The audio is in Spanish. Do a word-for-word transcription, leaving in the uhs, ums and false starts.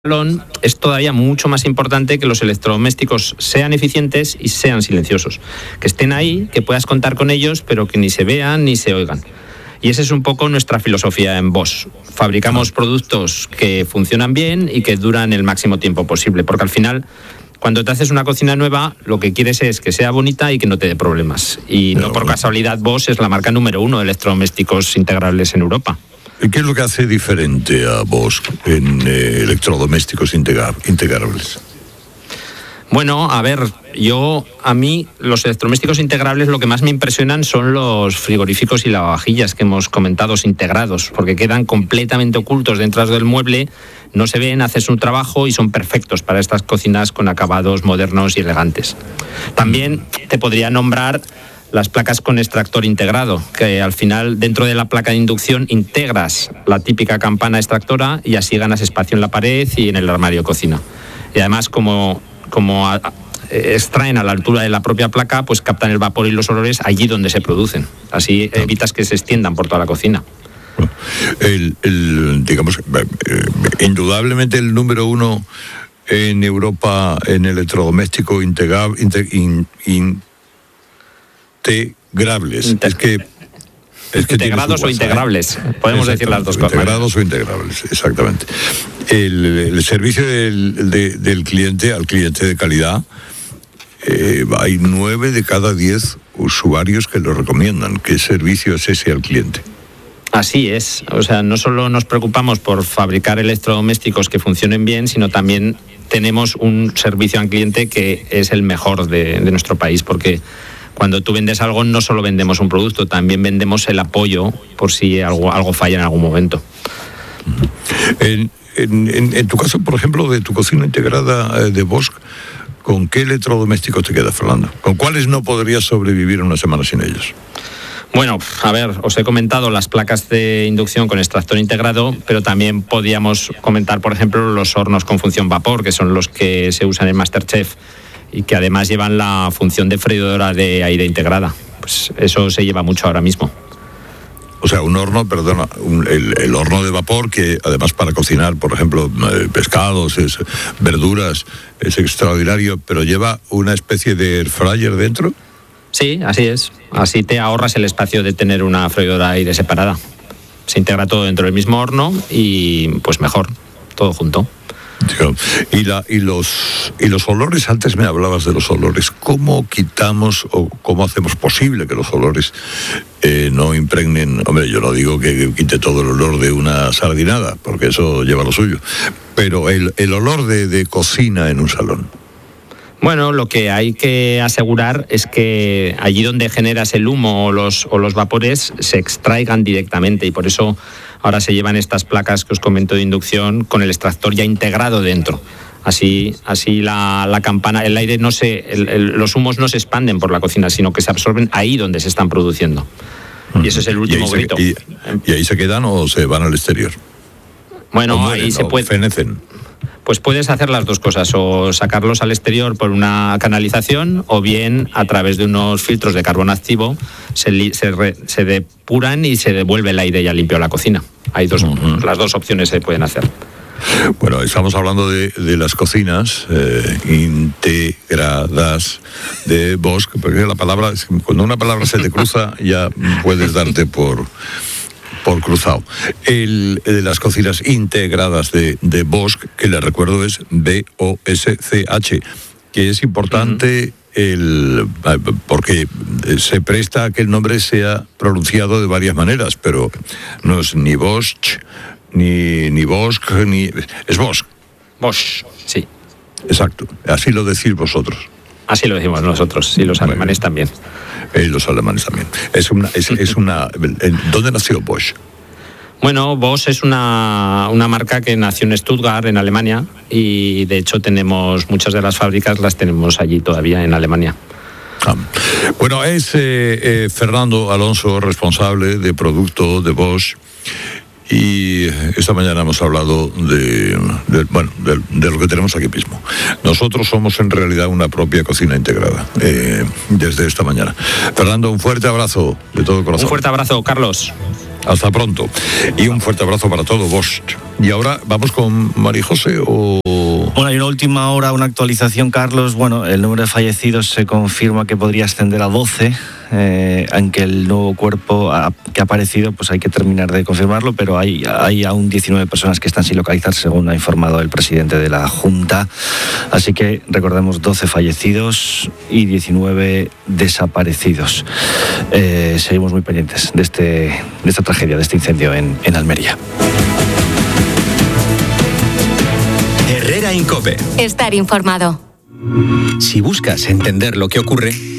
Es todavía mucho más importante que los electrodomésticos sean eficientes y sean silenciosos. Que estén ahí, que puedas contar con ellos, pero que ni se vean ni se oigan. Y esa es un poco nuestra filosofía en Bosch. Fabricamos productos que funcionan bien y que duran el máximo tiempo posible, porque al final, cuando te haces una cocina nueva, lo que quieres es que sea bonita y que no te dé problemas. Y no por casualidad Bosch es la marca número uno de electrodomésticos integrables en Europa. ¿Qué es lo que hace diferente a Bosch en eh, electrodomésticos integra- integrables? Bueno, a ver, yo, a mí, los electrodomésticos integrables lo que más me impresionan son los frigoríficos y lavavajillas que hemos comentado, integrados, porque quedan completamente ocultos dentro del mueble, no se ven, haces un trabajo y son perfectos para estas cocinas con acabados modernos y elegantes. También te podría nombrar las placas con extractor integrado, que al final dentro de la placa de inducción integras la típica campana extractora y así ganas espacio en la pared y en el armario de cocina. Y además como, como a, a, extraen a la altura de la propia placa, pues captan el vapor y los olores allí donde se producen. Así evitas que se extiendan por toda la cocina. El, el, digamos, eh, indudablemente el número uno en Europa en electrodoméstico integrable, in, in, integrables. Inter- es que, es que integrados o integrables. ¿eh? Podemos decir las dos cosas. Integrados o integrables, exactamente. El, el servicio del, de, del cliente al cliente de calidad, eh, hay nueve de cada diez usuarios que lo recomiendan. ¿Qué servicio es ese al cliente? Así es. O sea, no solo nos preocupamos por fabricar electrodomésticos que funcionen bien, sino también tenemos un servicio al cliente que es el mejor de, de nuestro país, porque cuando tú vendes algo, no solo vendemos un producto, también vendemos el apoyo por si algo, algo falla en algún momento. En, en, en tu caso, por ejemplo, de tu cocina integrada de Bosch, ¿con qué electrodomésticos te quedas, Fernando? ¿Con cuáles no podrías sobrevivir una semana sin ellos? Bueno, a ver, os he comentado las placas de inducción con extractor integrado, pero también podríamos comentar, por ejemplo, los hornos con función vapor, que son los que se usan en MasterChef y que además llevan la función de freidora de aire integrada. Pues eso se lleva mucho ahora mismo. O sea, un horno, perdona, un, el, el horno de vapor que además para cocinar, por ejemplo, pescados, es, verduras, es extraordinario, pero lleva una especie de air fryer dentro. Sí, así es. Así te ahorras el espacio de tener una freidora de aire separada. Se integra todo dentro del mismo horno y pues mejor, todo junto. Y, la, y, los, y los olores, antes me hablabas de los olores. ¿Cómo quitamos o cómo hacemos posible que los olores eh, no impregnen? Hombre, yo no digo que quite todo el olor de una sardinada, porque eso lleva lo suyo. Pero el, el olor de, de cocina en un salón. Bueno, lo que hay que asegurar es que allí donde generas el humo o los, o los vapores se extraigan directamente, y por eso ahora se llevan estas placas que os comento de inducción con el extractor ya integrado dentro. Así, así la, la campana, el aire no se, el, el, los humos no se expanden por la cocina, sino que se absorben ahí donde se están produciendo. Y ese es el último y grito. Se, y, ¿Y ahí se quedan o se van al exterior? Bueno, mueren, ahí se puede. Fenecen. Pues puedes hacer las dos cosas, o sacarlos al exterior por una canalización, o bien a través de unos filtros de carbón activo se, se, re, se depuran y se devuelve el aire ya limpio a la cocina. Hay dos, uh-huh. Las dos opciones se pueden hacer. Bueno, estamos hablando de, de las cocinas eh, integradas de Bosch, porque la palabra, cuando una palabra se te cruza ya puedes darte por... por cruzado. El de las cocinas integradas de, de Bosch, que le recuerdo es B O S C H, que es importante uh-huh. el porque se presta a que el nombre sea pronunciado de varias maneras, pero no es ni Bosch, ni, ni Bosch, ni... es Bosch. Bosch, sí. Exacto, así lo decís vosotros. Así lo decimos nosotros, y los alemanes también. Eh, los alemanes también. Es una, es, es una. ¿Dónde nació Bosch? Bueno, Bosch es una, una marca que nació en Stuttgart, en Alemania, y de hecho tenemos muchas de las fábricas las tenemos allí todavía en Alemania. Ah. Bueno, es eh, eh, Fernando Alonso, responsable de producto de Bosch. Y esta mañana hemos hablado de, de bueno, de, de lo que tenemos aquí mismo. Nosotros somos en realidad una propia cocina integrada eh, desde esta mañana. Fernando, un fuerte abrazo de todo corazón. Un fuerte abrazo, Carlos. Hasta pronto. Y un fuerte abrazo para todo Bosch. Y ahora vamos con María José o... Bueno, hay una última hora, una actualización, Carlos. Bueno, el número de fallecidos se confirma que podría ascender a doce, eh, aunque el nuevo cuerpo ha, que ha aparecido, pues hay que terminar de confirmarlo, pero hay, hay aún diecinueve personas que están sin localizar, según ha informado el presidente de la Junta. Así que recordemos, doce fallecidos y diecinueve desaparecidos. Eh, seguimos muy pendientes de, este, de esta tragedia, de este incendio en, en Almería. Herrera Incope. Estar informado. Si buscas entender lo que ocurre,